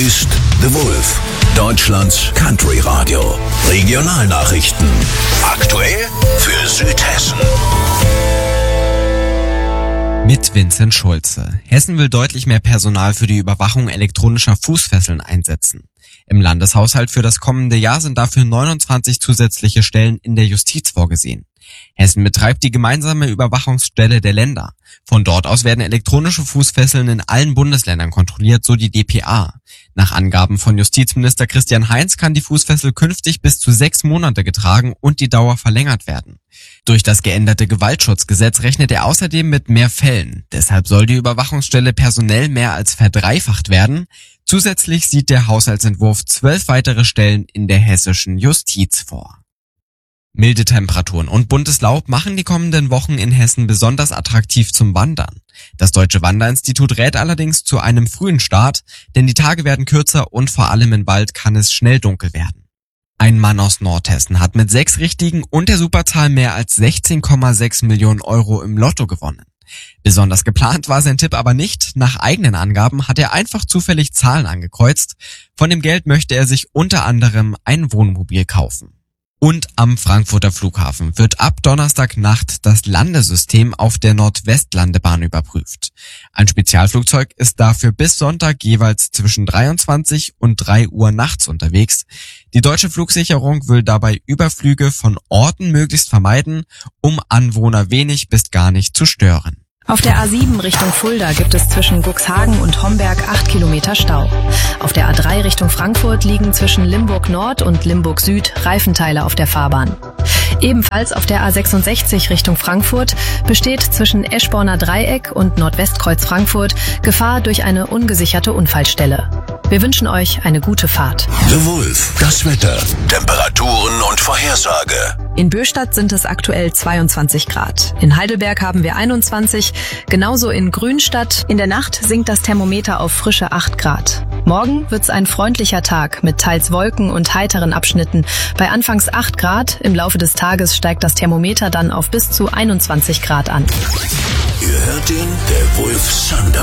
ist The Wolf, Deutschlands Country Radio. Regionalnachrichten. Aktuell für Südhessen. Mit Vincent Schulze. Hessen will deutlich mehr Personal für die Überwachung elektronischer Fußfesseln einsetzen. Im Landeshaushalt für das kommende Jahr sind dafür 29 zusätzliche Stellen in der Justiz vorgesehen. Hessen betreibt die gemeinsame Überwachungsstelle der Länder. Von dort aus werden elektronische Fußfesseln in allen Bundesländern kontrolliert, so die dpa. Nach Angaben von Justizminister Christian Heinz kann die Fußfessel künftig bis zu 6 Monate getragen und die Dauer verlängert werden. Durch das geänderte Gewaltschutzgesetz rechnet er außerdem mit mehr Fällen. Deshalb soll die Überwachungsstelle personell mehr als verdreifacht werden. Zusätzlich sieht der Haushaltsentwurf 12 weitere Stellen in der hessischen Justiz vor. Milde Temperaturen und buntes Laub machen die kommenden Wochen in Hessen besonders attraktiv zum Wandern. Das Deutsche Wanderinstitut rät allerdings zu einem frühen Start, denn die Tage werden kürzer und vor allem im Wald kann es schnell dunkel werden. Ein Mann aus Nordhessen hat mit 6 Richtigen und der Superzahl mehr als 16,6 Millionen Euro im Lotto gewonnen. Besonders geplant war sein Tipp aber nicht. Nach eigenen Angaben hat er einfach zufällig Zahlen angekreuzt. Von dem Geld möchte er sich unter anderem ein Wohnmobil kaufen. Und am Frankfurter Flughafen wird ab Donnerstagnacht das Landesystem auf der Nordwestlandebahn überprüft. Ein Spezialflugzeug ist dafür bis Sonntag jeweils zwischen 23 und 3 Uhr nachts unterwegs. Die deutsche Flugsicherung will dabei Überflüge von Orten möglichst vermeiden, um Anwohner wenig bis gar nicht zu stören. Auf der A7 Richtung Fulda gibt es zwischen Cuxhagen und Homberg 8 Kilometer Stau. Auf der A3 Richtung Frankfurt liegen zwischen Limburg Nord und Limburg Süd Reifenteile auf der Fahrbahn. Ebenfalls auf der A66 Richtung Frankfurt besteht zwischen Eschborner Dreieck und Nordwestkreuz Frankfurt Gefahr durch eine ungesicherte Unfallstelle. Wir wünschen euch eine gute Fahrt. The Wolf, das Wetter, Temperaturen und Vorhersage. In Böstadt sind es aktuell 22 Grad. In Heidelberg haben wir 21, genauso in Grünstadt. In der Nacht sinkt das Thermometer auf frische 8 Grad. Morgen wird's ein freundlicher Tag mit teils Wolken und heiteren Abschnitten. Bei anfangs 8 Grad, im Laufe des Tages steigt das Thermometer dann auf bis zu 21 Grad an. Ihr hört ihn, der Wolf Sander.